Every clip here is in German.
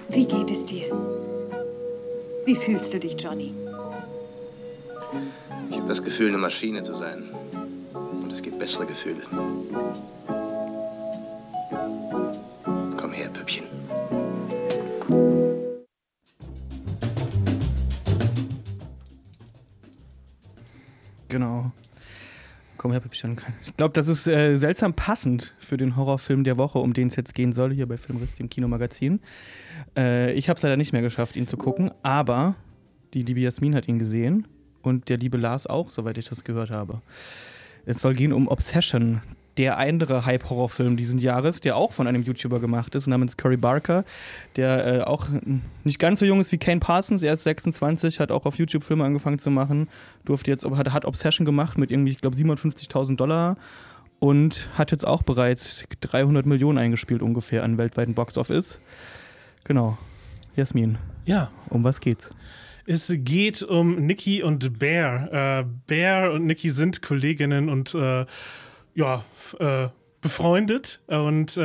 Wie geht es dir? Wie fühlst du dich, Johnny? Ich habe das Gefühl, eine Maschine zu sein. Und es gibt bessere Gefühle. Komm her, Püppchen. Genau. Komm her, Püppchen. Ich glaube, das ist seltsam passend für den Horrorfilm der Woche, um den es jetzt gehen soll, hier bei Filmriss, dem Kinomagazin. Ich habe es leider nicht mehr geschafft, ihn zu gucken, aber die liebe Jasmin hat ihn gesehen und der liebe Lars auch, soweit ich das gehört habe. Es soll gehen um Obsession, der andere Hype-Horrorfilm diesen Jahres, der auch von einem YouTuber gemacht ist, namens Cory Barker, der auch nicht ganz so jung ist wie Kane Parsons. Er ist 26, hat auch auf YouTube Filme angefangen zu machen, hat Obsession gemacht mit irgendwie, ich glaube, $57.000 und hat jetzt auch bereits 300 Millionen eingespielt ungefähr an weltweiten Box-Office. Genau. Jasmin. Ja. Um was geht's? Es geht um Nikki und Bear. Bear und Nikki sind Kolleginnen und befreundet. Und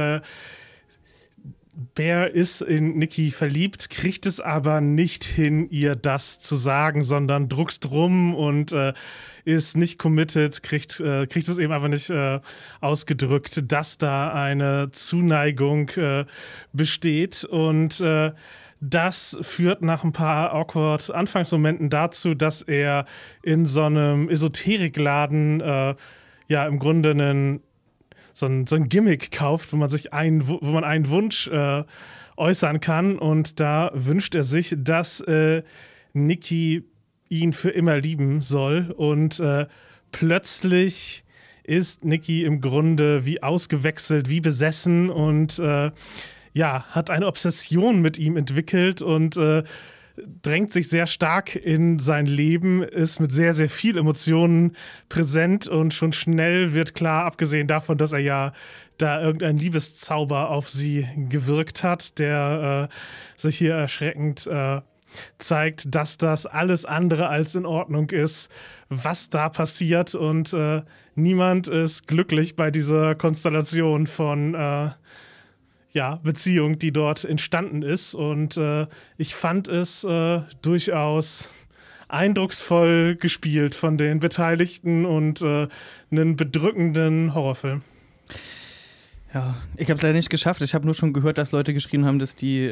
Bear ist in Nikki verliebt, kriegt es aber nicht hin, ihr das zu sagen, sondern druckst rum und ist nicht committed, kriegt es eben einfach nicht ausgedrückt, dass da eine Zuneigung besteht. Und das führt nach ein paar awkward Anfangsmomenten dazu, dass er in so einem Esoterikladen im Grunde so ein Gimmick kauft, wo man einen Wunsch äußern kann. Und da wünscht er sich, dass Nikki ihn für immer lieben soll. Und plötzlich ist Nikki im Grunde wie ausgewechselt, wie besessen und hat eine Obsession mit ihm entwickelt und drängt sich sehr stark in sein Leben, ist mit sehr, sehr viel Emotionen präsent und schon schnell wird klar, abgesehen davon, dass er ja da irgendein Liebeszauber auf sie gewirkt hat, der sich hier erschreckend zeigt, dass das alles andere als in Ordnung ist, was da passiert und niemand ist glücklich bei dieser Konstellation von Beziehung, die dort entstanden ist. Und ich fand es durchaus eindrucksvoll gespielt von den Beteiligten und einen bedrückenden Horrorfilm. Ja, ich habe es leider nicht geschafft. Ich habe nur schon gehört, dass Leute geschrieben haben, dass die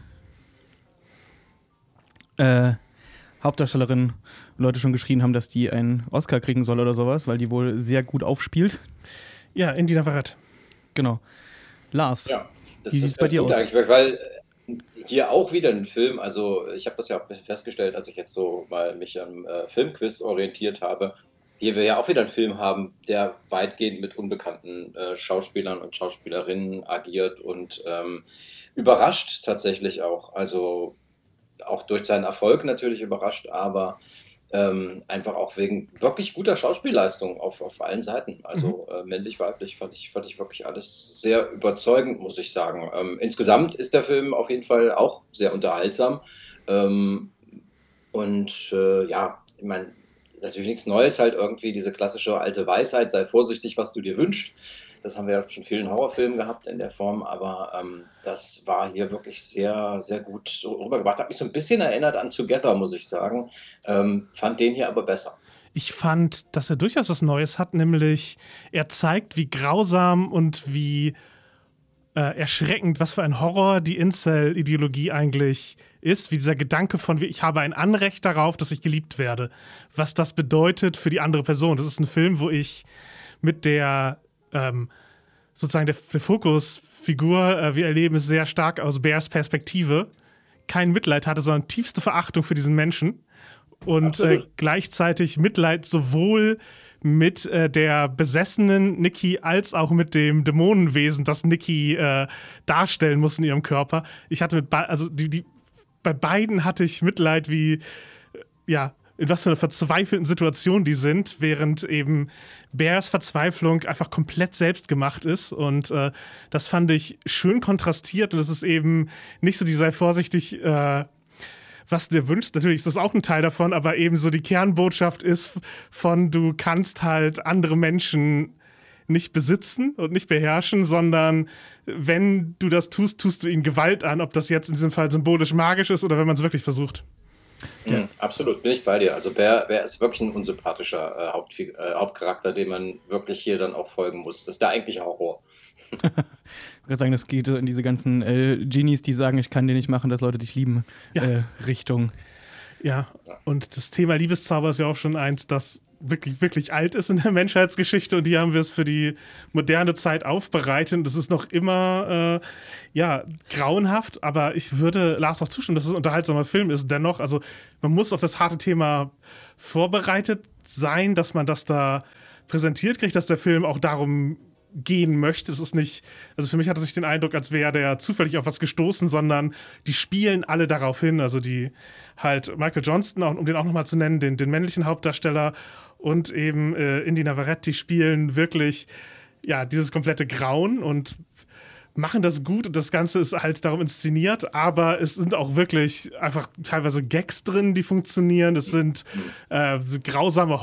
Hauptdarstellerin Leute schon geschrien haben, dass die einen Oscar kriegen soll oder sowas, weil die wohl sehr gut aufspielt. Ja, Indina Varett. Genau. Lars. Ja. Das wie sieht es bei dir aus? Eigentlich, weil hier auch wieder ein Film, also ich habe das ja auch festgestellt, als ich jetzt so mal mich am Filmquiz orientiert habe, hier wir ja auch wieder einen Film haben, der weitgehend mit unbekannten Schauspielern und Schauspielerinnen agiert und überrascht tatsächlich auch. Also auch durch seinen Erfolg natürlich überrascht, aber einfach auch wegen wirklich guter Schauspielleistung auf allen Seiten. Also männlich, weiblich fand ich wirklich alles sehr überzeugend, muss ich sagen. Insgesamt ist der Film auf jeden Fall auch sehr unterhaltsam. Ich meine, natürlich nichts Neues, halt irgendwie diese klassische alte Weisheit, sei vorsichtig, was du dir wünschst. Das haben wir ja schon in vielen Horrorfilmen gehabt in der Form, aber das war hier wirklich sehr, sehr gut so rübergebracht. Hat mich so ein bisschen erinnert an Together, muss ich sagen. Fand den hier aber besser. Ich fand, dass er durchaus was Neues hat, nämlich er zeigt, wie grausam und wie erschreckend, was für ein Horror die Incel-Ideologie eigentlich ist, wie dieser Gedanke von, ich habe ein Anrecht darauf, dass ich geliebt werde. Was das bedeutet für die andere Person. Das ist ein Film, wo ich mit der sozusagen der Fokusfigur, wir erleben es sehr stark aus Bears Perspektive, kein Mitleid hatte, sondern tiefste Verachtung für diesen Menschen und gleichzeitig Mitleid sowohl mit der besessenen Nikki als auch mit dem Dämonenwesen, das Nikki darstellen muss in ihrem Körper. Ich hatte bei beiden hatte ich Mitleid, wie in was für einer verzweifelten Situation die sind, während eben Bears Verzweiflung einfach komplett selbst gemacht ist. Und das fand ich schön kontrastiert. Und es ist eben nicht so, die sei vorsichtig, was du dir wünschst. Natürlich ist das auch ein Teil davon, aber eben so die Kernbotschaft ist von, du kannst halt andere Menschen nicht besitzen und nicht beherrschen, sondern wenn du das tust, tust du ihnen Gewalt an, ob das jetzt in diesem Fall symbolisch-magisch ist oder wenn man es wirklich versucht. Ja. Absolut, bin ich bei dir. Also Bear ist wirklich ein unsympathischer Hauptcharakter, dem man wirklich hier dann auch folgen muss. Das ist der eigentliche Horror. Ich würde sagen, das geht in diese ganzen Genies, die sagen, ich kann dir nicht machen, dass Leute dich lieben, Richtung. Ja, und das Thema Liebeszauber ist ja auch schon eins, das wirklich, wirklich alt ist in der Menschheitsgeschichte und hier haben wir es für die moderne Zeit aufbereitet. Das ist noch immer, grauenhaft, aber ich würde Lars auch zustimmen, dass es ein unterhaltsamer Film ist. Dennoch, also man muss auf das harte Thema vorbereitet sein, dass man das da präsentiert kriegt, dass der Film auch darum gehen möchte. Es ist nicht, also für mich hat es nicht den Eindruck, als wäre der zufällig auf was gestoßen, sondern die spielen alle darauf hin. Also die halt Michael Johnston, um den auch nochmal zu nennen, den männlichen Hauptdarsteller und eben Indy Navarrete, die spielen wirklich dieses komplette Grauen und machen das gut und das Ganze ist halt darum inszeniert, aber es sind auch wirklich einfach teilweise Gags drin, die funktionieren. Es sind grausame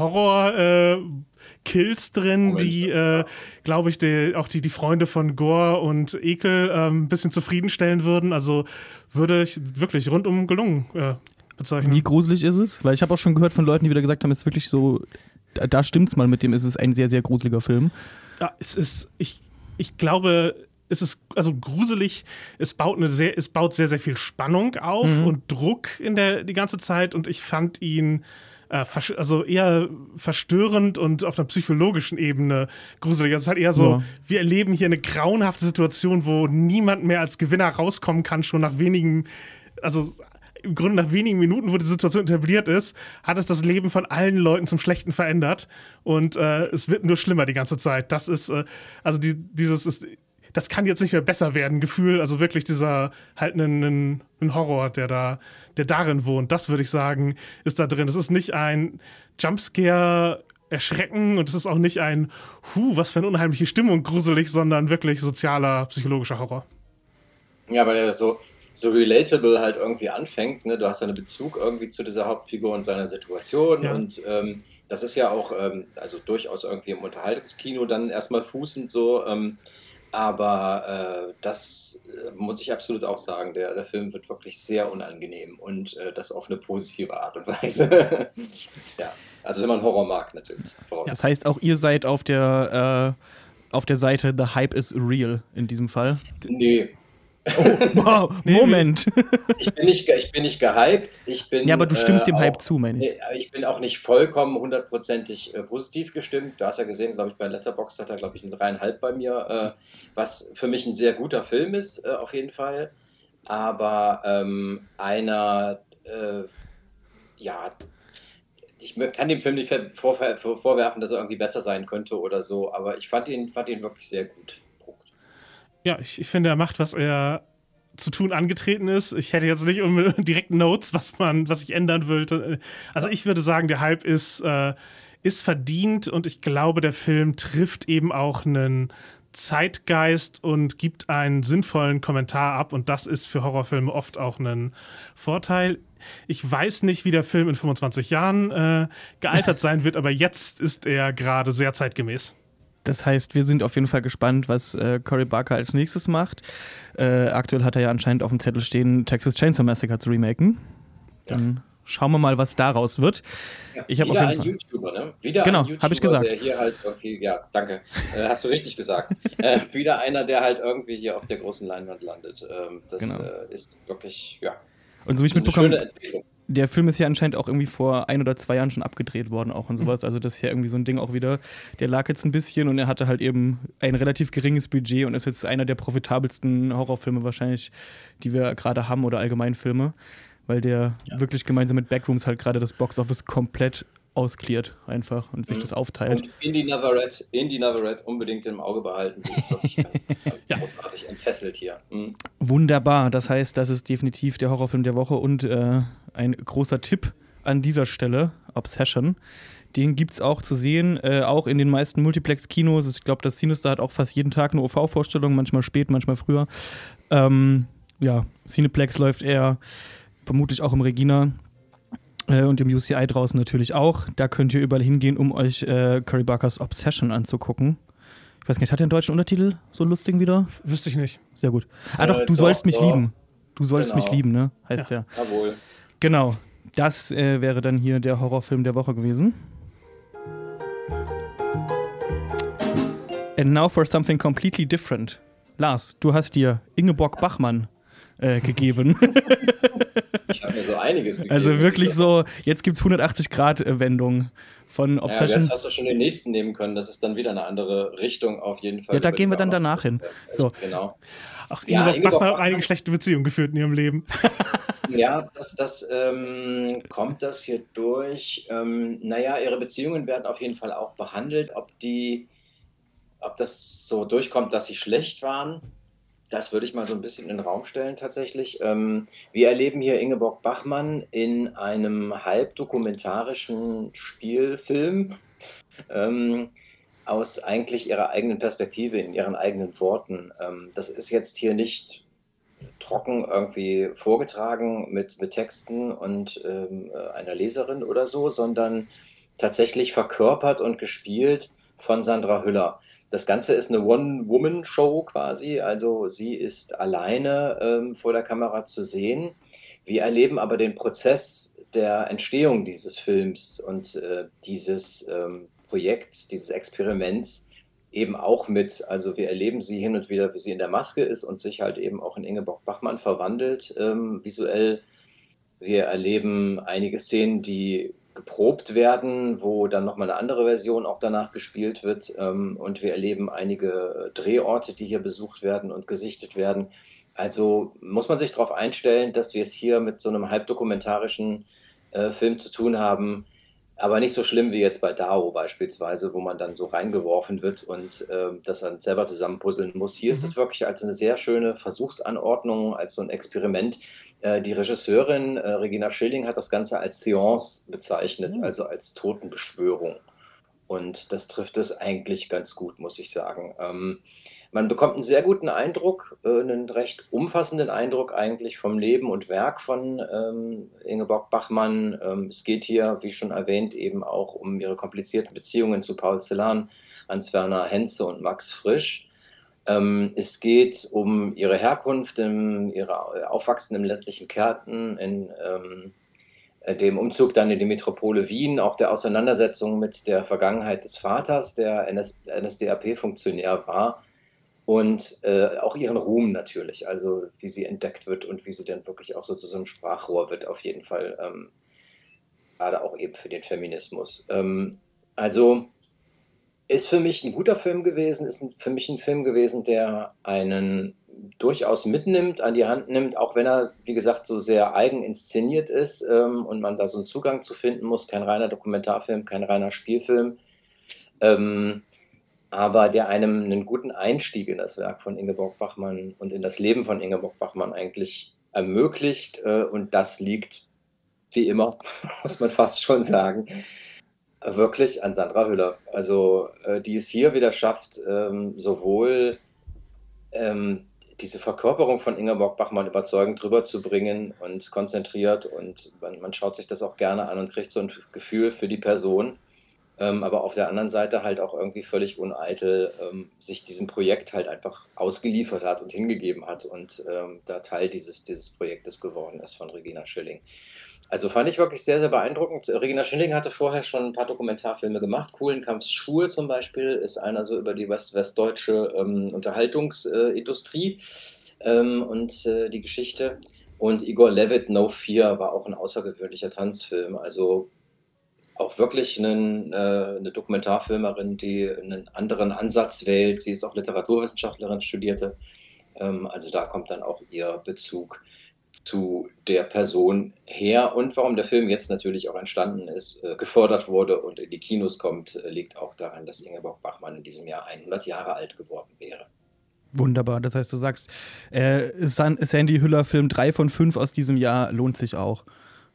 Horror-Kills drin, die, glaube ich, auch die Freunde von Gore und Ekel ein bisschen zufriedenstellen würden. Also würde ich wirklich rundum gelungen bezeichnen. Wie gruselig ist es? Weil ich habe auch schon gehört von Leuten, die wieder gesagt haben, es ist wirklich so, da stimmt's mal mit dem, es ist ein sehr, sehr gruseliger Film. Ja, es ist, ich glaube, es ist also gruselig, es baut sehr, sehr viel Spannung auf und Druck die ganze Zeit und ich fand ihn also eher verstörend und auf einer psychologischen Ebene gruselig. Es ist halt eher so, wir erleben hier eine grauenhafte Situation, wo niemand mehr als Gewinner rauskommen kann, schon nach wenigen, also im Grunde nach wenigen Minuten, wo die Situation etabliert ist, hat es das Leben von allen Leuten zum Schlechten verändert und es wird nur schlimmer die ganze Zeit. Das ist, das kann jetzt nicht mehr besser werden, Gefühl, also wirklich dieser halt ein Horror, der darin wohnt, das würde ich sagen, ist da drin. Es ist nicht ein Jumpscare erschrecken und es ist auch nicht ein was für eine unheimliche Stimmung, gruselig, sondern wirklich sozialer, psychologischer Horror. Ja, weil er so relatable halt irgendwie anfängt, ne? Du hast ja einen Bezug irgendwie zu dieser Hauptfigur und seiner Situation und das ist ja auch also durchaus irgendwie im Unterhaltungskino dann erstmal fußend so, aber das muss ich absolut auch sagen, der Film wird wirklich sehr unangenehm und das auf eine positive Art und Weise. Ja, also wenn man Horror mag natürlich. Das heißt, auch ihr seid auf der Seite The Hype is Real in diesem Fall? Nee. Oh, wow, Moment. Ich bin nicht gehypt. Ja, aber du stimmst dem Hype zu, meine ich. Ich bin auch nicht vollkommen hundertprozentig positiv gestimmt. Du hast ja gesehen, glaube ich, bei Letterboxd hat er, glaube ich, eine 3,5 bei mir, was für mich ein sehr guter Film ist, auf jeden Fall. Aber ich kann dem Film nicht vorwerfen, dass er irgendwie besser sein könnte oder so, aber ich fand ihn wirklich sehr gut. Ja, ich finde, er macht, was er zu tun angetreten ist. Ich hätte jetzt nicht direkt Notes, was ich ändern würde. Also ich würde sagen, der Hype ist verdient und ich glaube, der Film trifft eben auch einen Zeitgeist und gibt einen sinnvollen Kommentar ab und das ist für Horrorfilme oft auch ein Vorteil. Ich weiß nicht, wie der Film in 25 Jahren gealtert sein wird, aber jetzt ist er gerade sehr zeitgemäß. Das heißt, wir sind auf jeden Fall gespannt, was Cory Barker als nächstes macht. Aktuell hat er ja anscheinend auf dem Zettel stehen, Texas Chainsaw Massacre zu remaken. Dann schauen wir mal, was daraus wird. Ja, ich wieder ein YouTuber, ne? Wieder genau, ein YouTuber, habe ich gesagt. Der hier halt irgendwie, ja, danke, hast du richtig gesagt. Wieder einer, der halt irgendwie hier auf der großen Leinwand landet. Das ist wirklich, und so wie ich mitbekommen, schöne Entwicklung. Der Film ist ja anscheinend auch irgendwie vor 1 oder 2 Jahren schon abgedreht worden auch und sowas. Also das ist ja irgendwie so ein Ding auch wieder. Der lag jetzt ein bisschen und er hatte halt eben ein relativ geringes Budget und ist jetzt einer der profitabelsten Horrorfilme wahrscheinlich, die wir gerade haben oder allgemein Filme. Weil der wirklich gemeinsam mit Backrooms halt gerade das Boxoffice komplett ausklärt einfach und sich das aufteilt. Und Indy Navarrete unbedingt im Auge behalten. Die ist wirklich ganz großartig entfesselt hier. Wunderbar. Das heißt, das ist definitiv der Horrorfilm der Woche und ein großer Tipp an dieser Stelle, Obsession. Den gibt es auch zu sehen, auch in den meisten Multiplex-Kinos. Ich glaube, das Cinestar hat auch fast jeden Tag eine OV-Vorstellung, manchmal spät, manchmal früher. Cineplex läuft eher vermutlich auch im Regina und im UCI draußen natürlich auch. Da könnt ihr überall hingehen, um euch Cory Barkers Obsession anzugucken. Ich weiß nicht, hat der einen deutschen Untertitel, so lustig wieder? Wüsste ich nicht. Sehr gut. Doch, du sollst mich lieben. Du sollst Genau. mich lieben, ne? Heißt ja. Jawohl. Genau. Das wäre dann hier der Horrorfilm der Woche gewesen. And now for something completely different. Lars, du hast dir Ingeborg Bachmann gegeben. Ich habe mir so einiges gegeben. Also wirklich so, jetzt gibt es 180-Grad-Wendung von Obsession. Jetzt hast du schon den nächsten nehmen können. Das ist dann wieder eine andere Richtung auf jeden Fall. Ja, da gehen wir dann danach hin. So. Genau. Ach, Ja, Ingeborg Bachmann hat Bachmann- einige schlechte Beziehungen geführt in ihrem Leben. Ja, kommt das hier durch? Ihre Beziehungen werden auf jeden Fall auch behandelt. Ob das so durchkommt, dass sie schlecht waren, das würde ich mal so ein bisschen in den Raum stellen tatsächlich. Wir erleben hier Ingeborg Bachmann in einem halbdokumentarischen Spielfilm aus eigentlich ihrer eigenen Perspektive, in ihren eigenen Worten. Das ist jetzt hier nicht trocken irgendwie vorgetragen mit Texten und einer Leserin oder so, sondern tatsächlich verkörpert und gespielt von Sandra Hüller. Das Ganze ist eine One-Woman-Show quasi, also sie ist alleine vor der Kamera zu sehen. Wir erleben aber den Prozess der Entstehung dieses Films und dieses Projekts, dieses Experiments eben auch mit. Also wir erleben sie hin und wieder, wie sie in der Maske ist und sich halt eben auch in Ingeborg Bachmann verwandelt visuell. Wir erleben einige Szenen, die geprobt werden, wo dann nochmal eine andere Version auch danach gespielt wird. Und wir erleben einige Drehorte, die hier besucht werden und gesichtet werden. Also muss man sich darauf einstellen, dass wir es hier mit so einem halbdokumentarischen Film zu tun haben, aber nicht so schlimm wie jetzt bei Dao beispielsweise, wo man dann so reingeworfen wird und das dann selber zusammenpuzzeln muss. Hier ist es wirklich als eine sehr schöne Versuchsanordnung, als so ein Experiment. Die Regisseurin Regina Schilling hat das Ganze als Seance bezeichnet, also als Totenbeschwörung. Und das trifft es eigentlich ganz gut, muss ich sagen. Man bekommt einen sehr guten Eindruck, einen recht umfassenden Eindruck eigentlich vom Leben und Werk von Ingeborg Bachmann. Es geht hier, wie schon erwähnt, eben auch um ihre komplizierten Beziehungen zu Paul Celan, Hans-Werner Henze und Max Frisch. Es geht um ihre Herkunft, ihre Aufwachsen im ländlichen Kärnten, in dem Umzug dann in die Metropole Wien, auch der Auseinandersetzung mit der Vergangenheit des Vaters, der NSDAP-Funktionär war, und auch ihren Ruhm natürlich, also wie sie entdeckt wird und wie sie dann wirklich auch so zu so einem Sprachrohr wird, auf jeden Fall, gerade auch eben für den Feminismus. Also ist für mich ein guter Film gewesen, für mich ein Film gewesen, der einen durchaus mitnimmt, an die Hand nimmt, auch wenn er, wie gesagt, so sehr eigen inszeniert ist und man da so einen Zugang zu finden muss. Kein reiner Dokumentarfilm, kein reiner Spielfilm, aber der einem einen guten Einstieg in das Werk von Ingeborg Bachmann und in das Leben von Ingeborg Bachmann eigentlich ermöglicht. Und das liegt, wie immer, muss man fast schon sagen, wirklich an Sandra Hüller. Also die es hier wieder schafft, sowohl diese Verkörperung von Ingeborg Bachmann überzeugend rüberzubringen und konzentriert, und man schaut sich das auch gerne an und kriegt so ein Gefühl für die Person, aber auf der anderen Seite halt auch irgendwie völlig uneitel sich diesem Projekt halt einfach ausgeliefert hat und hingegeben hat und da Teil dieses Projektes geworden ist von Regina Schilling. Also fand ich wirklich sehr, sehr beeindruckend. Regina Schilling hatte vorher schon ein paar Dokumentarfilme gemacht. Kuhlenkampfs Schul zum Beispiel ist einer so über die westdeutsche Unterhaltungsindustrie und die Geschichte. Und Igor Levit, No Fear, war auch ein außergewöhnlicher Tanzfilm. Also auch wirklich eine Dokumentarfilmerin, die einen anderen Ansatz wählt. Sie ist auch Literaturwissenschaftlerin, studierte. Also da kommt dann auch ihr Bezug zu der Person her, und warum der Film jetzt natürlich auch entstanden ist, gefördert wurde und in die Kinos kommt, liegt auch daran, dass Ingeborg Bachmann in diesem Jahr 100 Jahre alt geworden wäre. Wunderbar, das heißt, du sagst, Sandy Hüller Film 3 von 5 aus diesem Jahr lohnt sich auch.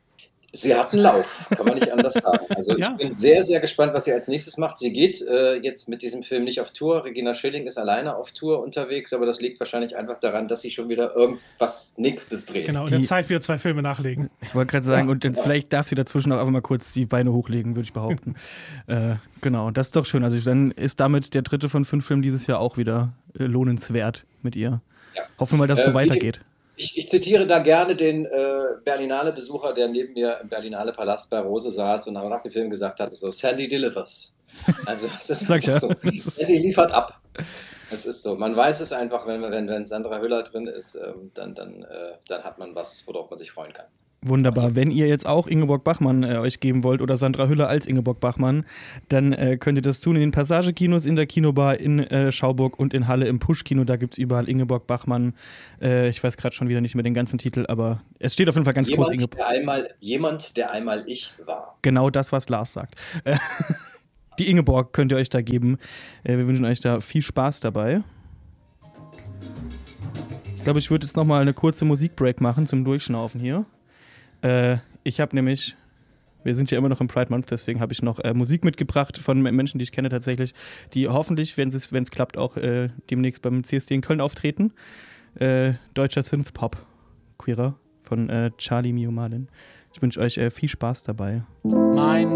Sie hat einen Lauf, kann man nicht anders sagen. Also ich Ja. bin sehr, sehr gespannt, was sie als nächstes macht. Sie geht jetzt mit diesem Film nicht auf Tour. Regina Schilling ist alleine auf Tour unterwegs, aber das liegt wahrscheinlich einfach daran, dass sie schon wieder irgendwas Nächstes dreht. Genau, in der Zeit wieder 2 Filme nachlegen. Ich wollte gerade sagen, Ja, und jetzt genau. vielleicht darf sie dazwischen auch einfach mal kurz die Beine hochlegen, würde ich behaupten. Genau, das ist doch schön. Also dann ist damit der 3. von 5 Filmen dieses Jahr auch wieder lohnenswert mit ihr. Ja. Hoffen wir mal, dass es so Wie- weitergeht. Ich zitiere da gerne den Berlinale-Besucher, der neben mir im Berlinale Palast bei Rose saß und nach dem Film gesagt hat, so, Sandy delivers. Also es ist Sag ich einfach ja. so. Sandy liefert ab. Es ist so. Man weiß es einfach, wenn Sandra Hüller drin ist, dann hat man was, worauf man sich freuen kann. Wunderbar. Wenn ihr jetzt auch Ingeborg Bachmann euch geben wollt oder Sandra Hüller als Ingeborg Bachmann, dann könnt ihr das tun in den Passage-Kinos, in der Kinobar in Schauburg und in Halle im Push-Kino. Da gibt es überall Ingeborg Bachmann. Ich weiß gerade schon wieder nicht mehr den ganzen Titel, aber es steht auf jeden Fall ganz groß Ingeborg. Jemand, der einmal ich war. Genau das, was Lars sagt. Die Ingeborg könnt ihr euch da geben. Wir wünschen euch da viel Spaß dabei. Ich glaube, ich würde jetzt nochmal eine kurze Musikbreak machen zum Durchschnaufen hier. Ich habe nämlich, wir sind ja immer noch im Pride Month, deswegen habe ich noch Musik mitgebracht von Menschen, die ich kenne tatsächlich, die hoffentlich, wenn es klappt, auch demnächst beim CSD in Köln auftreten. Deutscher Synthpop, Queerer von Charlie Mio Marlin. Ich wünsche euch viel Spaß dabei. Mein